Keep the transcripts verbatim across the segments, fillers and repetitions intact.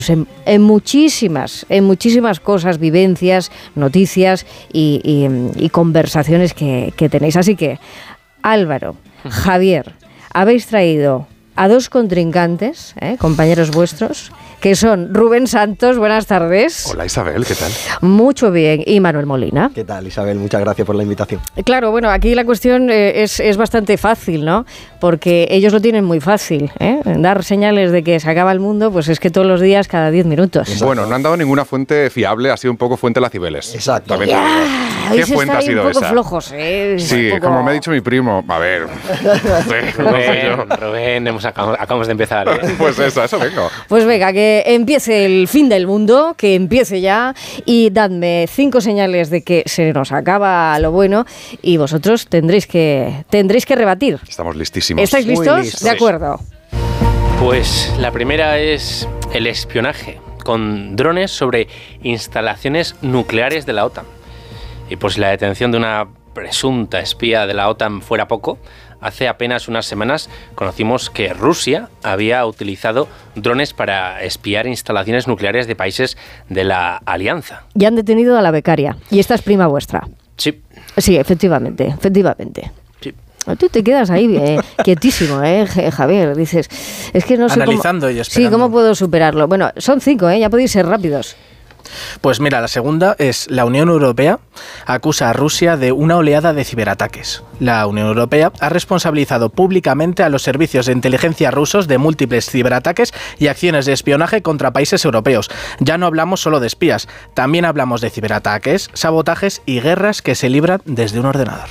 En, en muchísimas, en muchísimas cosas, vivencias, noticias y, y, y conversaciones que, que tenéis. Así que, Álvaro, Javier, habéis traído a dos contrincantes, ¿eh? compañeros vuestros, que son Rubén Santos, buenas tardes. Hola Isabel, ¿qué tal? Muy bien, y Manuel Molina. ¿Qué tal, Isabel? Muchas gracias por la invitación. Claro, bueno, aquí la cuestión eh, es, es bastante fácil, ¿no? Porque ellos lo tienen muy fácil, ¿eh? Dar señales de que se acaba el mundo, pues es que todos los días, cada diez minutos. Exacto. Bueno, no han dado ninguna fuente fiable, ha sido un poco fuente la Cibeles. Exacto. También ¿Qué fuente ha sido un poco esa? Flojos, ¿eh? Sí, poco... como me ha dicho mi primo. A ver. Rubén, Rubén, hemos acabamos, acabamos de empezar. ¿eh? Pues eso, eso vengo. Pues venga, que empiece el fin del mundo, que empiece ya, y dadme cinco señales de que se nos acaba lo bueno, y vosotros tendréis que tendréis que rebatir. Estamos listísimos. ¿Estáis listos? listos. De acuerdo. Pues la primera es el espionaje, con drones sobre instalaciones nucleares de la OTAN. Y pues la detención de una presunta espía de la OTAN fuera poco, hace apenas unas semanas conocimos que Rusia había utilizado drones para espiar instalaciones nucleares de países de la Alianza. Ya han detenido a la becaria, y esta es prima vuestra. Sí. Sí, efectivamente, efectivamente. Sí. Tú te quedas ahí eh, quietísimo, eh, Javier. Dices, es que no sé Analizando cómo, y esperando. Sí, ¿cómo puedo superarlo? Bueno, son cinco, ¿eh? Ya podéis ser rápidos. Pues mira, la segunda es la Unión Europea acusa a Rusia de una oleada de ciberataques. La Unión Europea ha responsabilizado públicamente a los servicios de inteligencia rusos de múltiples ciberataques y acciones de espionaje contra países europeos. Ya no hablamos solo de espías, también hablamos de ciberataques, sabotajes y guerras que se libran desde un ordenador.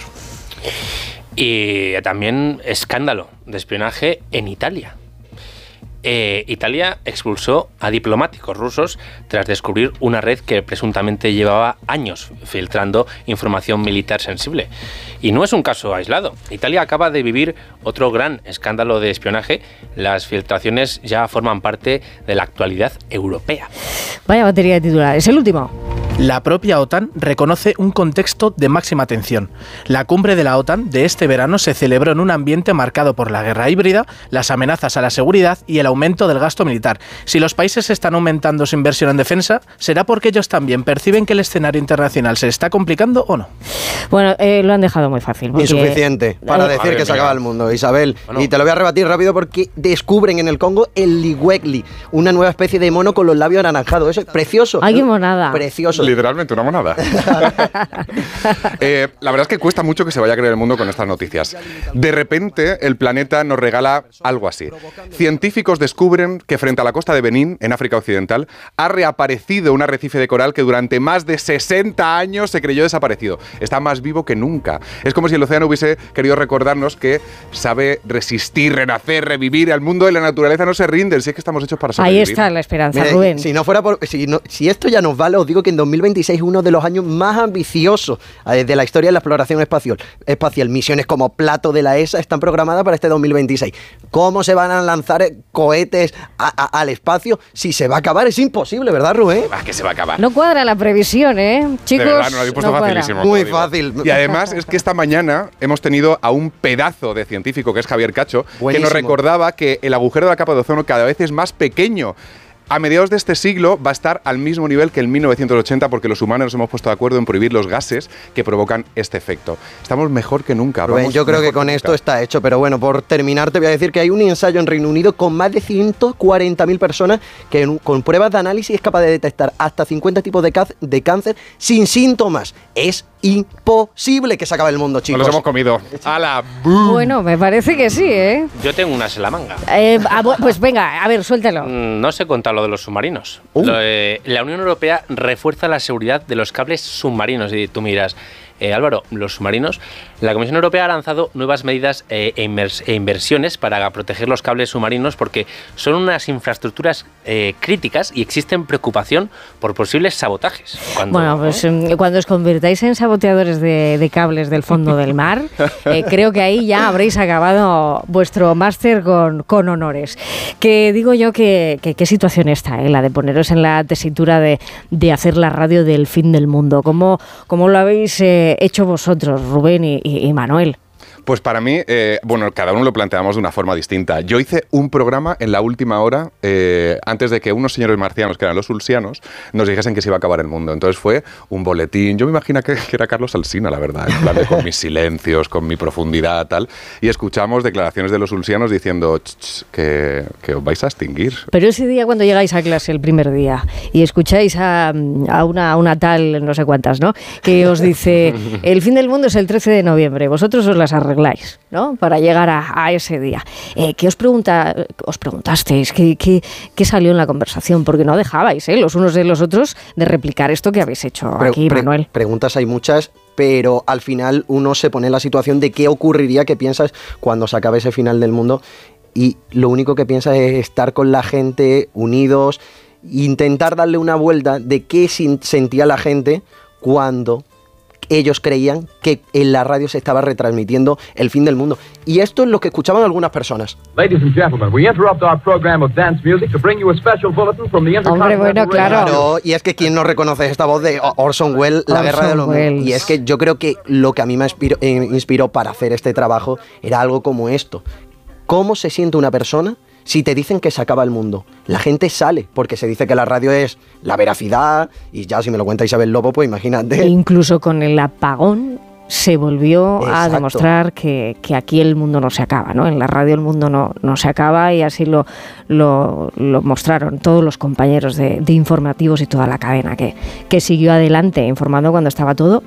Y también escándalo de espionaje en Italia. Eh, Italia expulsó a diplomáticos rusos tras descubrir una red que presuntamente llevaba años filtrando información militar sensible. Y no es un caso aislado. Italia acaba de vivir otro gran escándalo de espionaje. Las filtraciones ya forman parte de la actualidad europea. Vaya batería de titulares. El último. La propia OTAN reconoce un contexto de máxima tensión. La cumbre de la OTAN de este verano se celebró en un ambiente marcado por la guerra híbrida, las amenazas a la seguridad y el aumento del gasto militar. Si los países están aumentando su inversión en defensa, ¿será porque ellos también perciben que el escenario internacional se está complicando o no? Bueno, eh, lo han dejado muy fácil. Porque... Insuficiente para Madre decir que se mía. acaba el mundo, Isabel. Bueno. Y te lo voy a rebatir rápido porque descubren en el Congo el liwegli, una nueva especie de mono con los labios anaranjados. Eso es precioso. Ay, qué monada. Precioso. Literalmente una monada. eh, la verdad es que cuesta mucho que se vaya a creer el mundo con estas noticias. De repente, el planeta nos regala algo así. Científicos descubren que frente a la costa de Benín, en África Occidental, ha reaparecido un arrecife de coral que durante más de sesenta años se creyó desaparecido. Está más vivo que nunca. Es como si el océano hubiese querido recordarnos que sabe resistir, renacer, revivir. El mundo de la naturaleza no se rinde. Si es que estamos hechos para sobrevivir. Ahí está la esperanza, Mire, Rubén. si no fuera por, si, no, si esto ya nos vale, os digo que en dos mil veintiséis es uno de los años más ambiciosos eh, de la historia de la exploración espacial. espacial. Misiones como Plato de la E S A están programadas para este dos mil veintiséis. ¿Cómo se van a lanzar cohetes a, a, al espacio si se va a acabar? Es imposible, ¿verdad, Rubén? Ah, que se va a acabar. No cuadra la previsión, ¿eh? Chicos, De verdad, nos lo habéis puesto no cuadra. facilísimo. Muy te lo digo. fácil. Y además es que esta mañana hemos tenido a un pedazo de científico que es Javier Cacho, Buenísimo. que nos recordaba que el agujero de la capa de ozono cada vez es más pequeño. A mediados de este siglo va a estar al mismo nivel que en mil novecientos ochenta porque los humanos nos hemos puesto de acuerdo en prohibir los gases que provocan este efecto. Estamos mejor que nunca. Rubén, vamos yo creo que mejor con nunca. esto está hecho, pero bueno, por terminar te voy a decir que hay un ensayo en Reino Unido con más de ciento cuarenta mil personas que en- con pruebas de análisis es capaz de detectar hasta cincuenta tipos de, caz- de cáncer sin síntomas. Es imposible que se acabe el mundo, Nos chicos. los hemos comido. ¡Hala! ¡Bum! Bueno, me parece que sí, ¿eh? Yo tengo una en la manga. Eh, ah, bu- pues venga, a ver, suéltalo. Mm, No sé contar lo de los submarinos. Uh. Lo, eh, la Unión Europea refuerza la seguridad de los cables submarinos. Y tú miras, eh, Álvaro, los submarinos. La Comisión Europea ha lanzado nuevas medidas eh, e, invers- e inversiones para proteger los cables submarinos porque son unas infraestructuras eh, críticas y existen preocupación por posibles sabotajes. Cuando- Bueno, pues eh, cuando os convirtáis en saboteadores de, de cables del fondo del mar, eh, creo que ahí ya habréis acabado vuestro máster con, con honores. Que digo yo que que- qué situación está, eh, la de poneros en la tesitura de, de hacer la radio del fin del mundo. ¿Cómo, cómo lo habéis eh, hecho vosotros, Rubén y, y- y Manuel? Pues para mí, eh, bueno, cada uno lo planteamos de una forma distinta. Yo hice un programa en la última hora, eh, antes de que unos señores marcianos, que eran los ulsianos, nos dijesen que se iba a acabar el mundo. Entonces fue un boletín. Yo me imagino que, que era Carlos Alsina, la verdad, en plan de con mis silencios, con mi profundidad, tal. Y escuchamos declaraciones de los ulsianos diciendo ch, ch, que, que os vais a extinguir. Pero ese día cuando llegáis a clase, el primer día, y escucháis a, a, una, a una tal, no sé cuántas, ¿no?, que os dice, el fin del mundo es el trece de noviembre, vosotros os las arregláis, ¿no?, para llegar a, a ese día. Eh, ¿Qué os, pregunta, os preguntasteis? ¿Qué, qué, ¿Qué salió en la conversación? Porque no dejabais, ¿eh?, los unos de los otros de replicar esto que habéis hecho Pre- aquí, pre- Manuel. Preguntas hay muchas, pero al final uno se pone en la situación de qué ocurriría, qué piensas cuando se acabe ese final del mundo, y lo único que piensas es estar con la gente, unidos, intentar darle una vuelta de qué sentía la gente cuando ellos creían que en la radio se estaba retransmitiendo el fin del mundo. Y esto es lo que escuchaban algunas personas. Hombre, bueno, claro. Claro, y es que quién no reconoce esta voz de Orson Welles, La Orson Guerra de los Welles. Mundos. Y es que yo creo que lo que a mí me inspiró, eh, inspiró para hacer este trabajo era algo como esto. ¿Cómo se siente una persona si te dicen que se acaba el mundo? La gente sale, porque se dice que la radio es la veracidad, y ya si me lo cuenta Isabel Lobo, pues imagínate. E incluso con el apagón se volvió Exacto. a demostrar que, que aquí el mundo no se acaba, ¿no? En la radio el mundo no, no se acaba, y así lo, lo, lo mostraron todos los compañeros de, de informativos y toda la cadena que, que siguió adelante informando cuando estaba todo.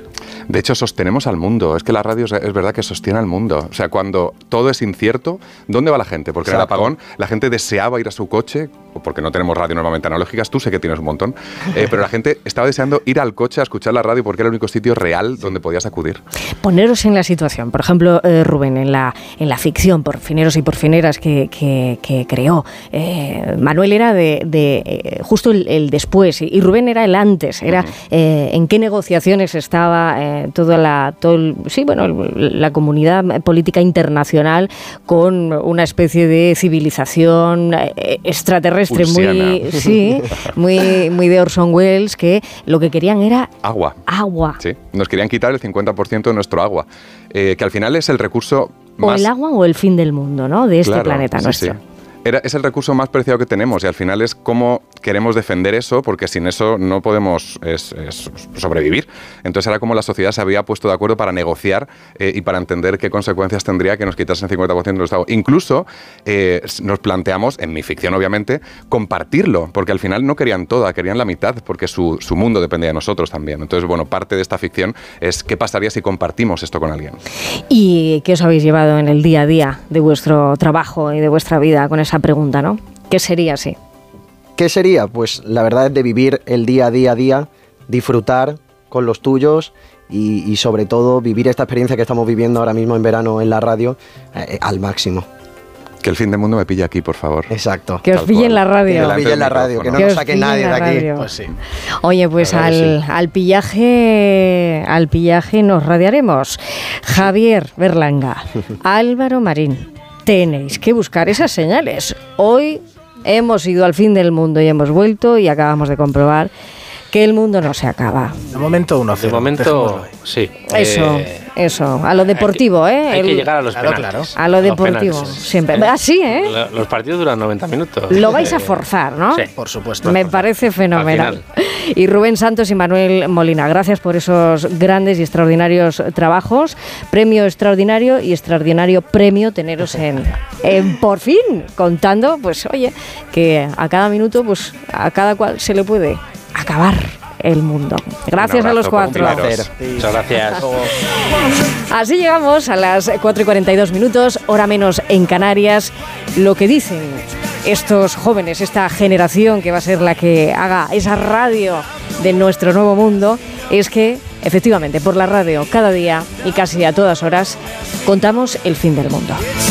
De hecho, sostenemos al mundo. Es que la radio es, es verdad que sostiene al mundo. O sea, cuando todo es incierto, ¿dónde va la gente? Porque Exacto. en el apagón la gente deseaba ir a su coche, porque no tenemos radio normalmente analógicas, tú sé que tienes un montón, eh, pero la gente estaba deseando ir al coche a escuchar la radio porque era el único sitio real donde podías acudir. Poneros en la situación. Por ejemplo, eh, Rubén, en la, en la ficción Porfineros y Porfineras que, que, que creó, eh, Manuel era de, de eh, justo el, el después, y Rubén era el antes. Era eh, en qué negociaciones estaba eh, toda la todo el, sí, bueno, la comunidad política internacional con una especie de civilización eh, extraterrestre muy, sí, muy, muy de Orson Welles, que lo que querían era Agua. agua. Sí, nos querían quitar el cincuenta por ciento de nuestro agua, eh, que al final es el recurso O más... el agua o el fin del mundo, ¿no? De este Claro, planeta sí, nuestro. sí. Era, es el recurso más preciado que tenemos, y al final es cómo queremos defender eso, porque sin eso no podemos es, es sobrevivir. Entonces era como la sociedad se había puesto de acuerdo para negociar eh, y para entender qué consecuencias tendría que nos quitasen el cincuenta por ciento de nuestro agua. Incluso eh, nos planteamos, en mi ficción obviamente, compartirlo, porque al final no querían toda, querían la mitad, porque su, su mundo dependía de nosotros también. Entonces, bueno, parte de esta ficción es qué pasaría si compartimos esto con alguien. ¿Y qué os habéis llevado en el día a día de vuestro trabajo y de vuestra vida con esa pregunta, ¿no? ¿Qué sería así? ¿Qué sería? Pues la verdad es de vivir el día a día a día, disfrutar con los tuyos y, y sobre todo vivir esta experiencia que estamos viviendo ahora mismo en verano en la radio eh, al máximo. Que el fin del mundo me pille aquí, por favor. Exacto. Que os Tal pille cual. en la Que radio. nos Delante pille en la del radio, que no micrófono. Que nos os saque pille nadie en de la aquí. radio. Pues sí. Oye, pues La verdad que al, sí. al pillaje al pillaje nos radiaremos. Javier Berlanga, Álvaro Marín, tenéis que buscar esas señales. Hoy hemos ido al fin del mundo y hemos vuelto y acabamos de comprobar que el mundo no se acaba. De momento uno De cero. momento, sí. Eso, Eh, eso, a lo deportivo, hay ¿eh? que, hay que El- llegar a los Claro, penaltis. a lo los deportivo, penaltis. siempre. Así, ¿eh? La- Los partidos duran noventa minutos. Lo vais a Eh, forzar, ¿no? Sí. Por supuesto. Me parece fenomenal. Al Y Rubén Santos y Manuel Molina, gracias por esos grandes y extraordinarios trabajos. Premio extraordinario y extraordinario premio teneros en, en Por Fin, contando, pues oye, que a cada minuto, pues a cada cual se le puede acabar el mundo. Gracias Un a los abrazo por cuatro. cumpliros. Muchas gracias. Así llegamos a las cuatro y cuarenta y dos minutos, hora menos en Canarias. Lo que dicen estos jóvenes, esta generación que va a ser la que haga esa radio de nuestro nuevo mundo, es que, efectivamente, por la radio, cada día y casi a todas horas, contamos el fin del mundo.